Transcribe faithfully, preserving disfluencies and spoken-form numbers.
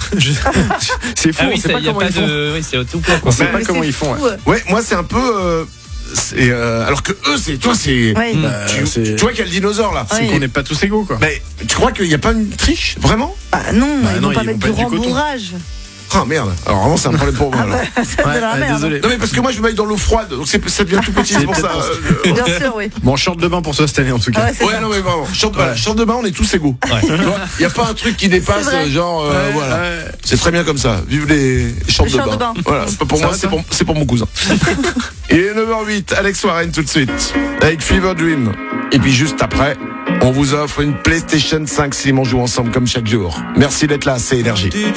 Je- C'est fou, Ah on oui, sait ça, pas y a comment pas ils font. de. Oui, c'est tout quoi. On sait Ouais. pas Mais comment c'est ils font. fou. ouais. Ouais, moi c'est un peu. Euh, c'est, euh, alors que eux, c'est. Toi, c'est. Ouais. euh, C'est- tu, tu vois qu'il y a le dinosaure là. C'est Oui. qu'on n'est pas tous égaux, quoi. Mais tu crois qu'il n'y a pas une triche vraiment? Bah non, Bah ils non, vont pas ils mettre vont du pas être du coton. rembourrage. Ah merde. Alors vraiment, c'est un problème pour moi. Ah là. bah, c'est de la Ouais, merde. désolé. Non mais parce que moi je me mets dans l'eau froide, donc c'est, ça devient tout petit, c'est pour ça. euh, Bien sûr, oui. Bon, short de bain pour toi cette année en tout Ah cas. ouais, c'est Ouais, ça. non mais vraiment, short, voilà, short de bain, on est tous égaux. Ouais. Tu vois, il y a pas un truc qui dépasse, C'est vrai. euh, genre euh, Ouais, voilà. ouais. C'est très bien comme ça. Vive les shorts Les de, shorts bain. de bain. Voilà, c'est pas pour Ça moi, va, c'est toi pour, c'est pour mon cousin. Et neuf heures huit, Alex Warren tout de suite avec Fever Dream. Et puis juste après, on vous offre une PlayStation cinq Sim, on joue ensemble comme chaque jour. Merci d'être là, c'est Énergie. Did